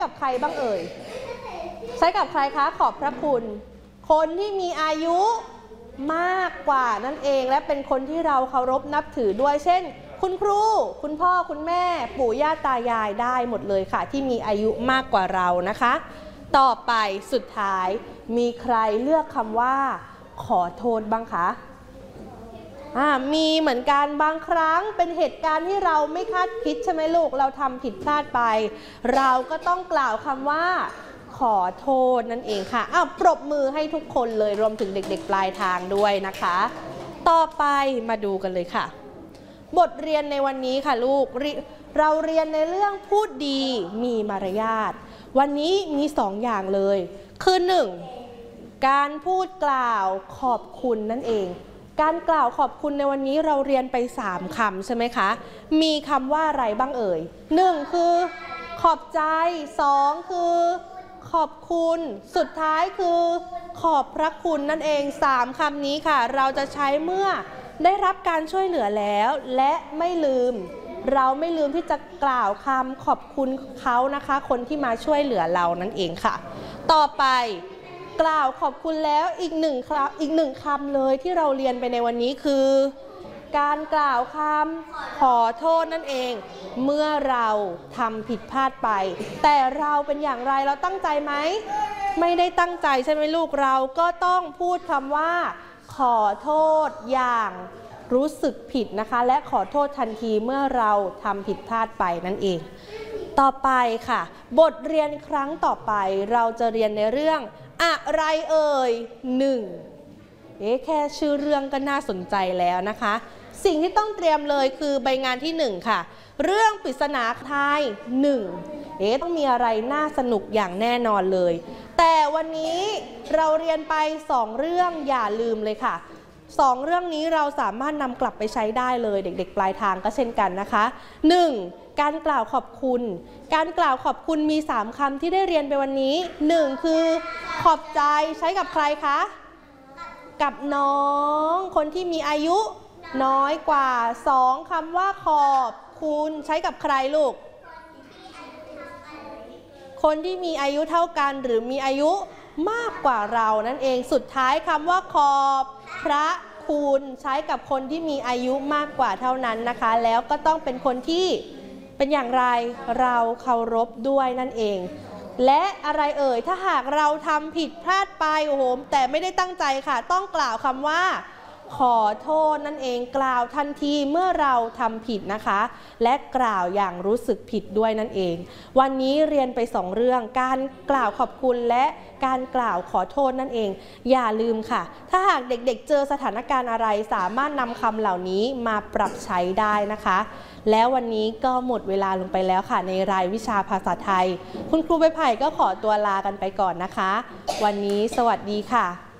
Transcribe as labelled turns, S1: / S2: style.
S1: กับใครบ้างเอ่ยใช้กับใครคะขอบพระคุณคนที่มีอายุมากกว่านั่นเองและเป็นคนที่เราเคารพนับถือด้วยเช่นคุณครูคุณพ่อคุณแม่ปู่ย่าตายายได้หมดเลยค่ะที่มีอายุมากกว่าเรานะคะต่อไปสุดท้ายมีใครเลือกคำว่าขอโทษบ้างคะมีเหมือนกันบางครั้งเป็นเหตุการณ์ที่เราไม่คาดคิดใช่ไหมลูกเราทำผิดพลาดไปเราก็ต้องกล่าวคำว่าขอโทษนั่นเองค่ะปรบมือให้ทุกคนเลยรวมถึงเด็กๆปลายทางด้วยนะคะต่อไปมาดูกันเลยค่ะบทเรียนในวันนี้ค่ะลูกเราเรียนในเรื่องพูดดีมีมารยาทวันนี้มี2 อย่างเลยคือ 1. การพูดกล่าวขอบคุณนั่นเองการกล่าวขอบคุณในวันนี้เราเรียนไป3 คำใช่ไหมคะมีคำว่าอะไรบ้างเอ่ย1คือขอบใจ2คือขอบคุณสุดท้ายคือขอบพระคุณนั่นเอง3 คำนี้ค่ะเราจะใช้เมื่อได้รับการช่วยเหลือแล้วและไม่ลืมเราไม่ลืมที่จะกล่าวคำขอบคุณเขานะคะคนที่มาช่วยเหลือเรานั่นเองค่ะต่อไปกล่าวขอบคุณแล้วอีกหนึ่งคำเลยที่เราเรียนไปในวันนี้คือการกล่าวคำขอโทษนั่นเองเมื่อเราทำผิดพลาดไปแต่เราเป็นอย่างไรเราตั้งใจไหมไม่ได้ตั้งใจใช่ไหมลูกเราก็ต้องพูดคำว่าขอโทษอย่างรู้สึกผิดนะคะและขอโทษทันทีเมื่อเราทำผิดพลาดไปนั่นเองต่อไปค่ะบทเรียนครั้งต่อไปเราจะเรียนในเรื่องอะไรเอ่ย1แค่ชื่อเรื่องก็น่าสนใจแล้วนะคะสิ่งที่ต้องเตรียมเลยคือใบงานที่1ค่ะเรื่องปริศนาทาย1ต้องมีอะไรน่าสนุกอย่างแน่นอนเลยแต่วันนี้เราเรียนไป2 เรื่องอย่าลืมเลยค่ะ2 เรื่องนี้เราสามารถนำกลับไปใช้ได้เลยเด็กๆปลายทางก็เช่นกันนะคะ 1. การกล่าวขอบคุณการกล่าวขอบคุณมี3 คำที่ได้เรียนไปวันนี้1คือขอบใจใช้กับใครคะกับน้องคนที่มีอายุน้อยกว่า2คำว่าขอบคุณใช้กับใครลูกคนที่มีอายุเท่ากันหรือมีอายุมากกว่าเรานั่นเองสุดท้ายคำว่าขอบพระคุณใช้กับคนที่มีอายุมากกว่าเท่านั้นนะคะแล้วก็ต้องเป็นคนที่เป็นอย่างไรเราเคารพด้วยนั่นเองและอะไรเอ่ยถ้าหากเราทำผิดพลาดไปโอ้โหแต่ไม่ได้ตั้งใจค่ะต้องกล่าวคำว่าขอโทษนั่นเองกล่าวทันทีเมื่อเราทำผิดนะคะและกล่าวอย่างรู้สึกผิดด้วยนั่นเองวันนี้เรียนไป2 เรื่องการกล่าวขอบคุณและการกล่าวขอโทษนั่นเองอย่าลืมค่ะถ้าหากเด็กๆเจอสถานการณ์อะไรสามารถนำคำเหล่านี้มาปรับใช้ได้นะคะแล้ววันนี้ก็หมดเวลาลงไปแล้วค่ะในรายวิชาภาษาไทยคุณครูใบไผ่ก็ขอตัวลากันไปก่อนนะคะวันนี้สวัสดีค่ะ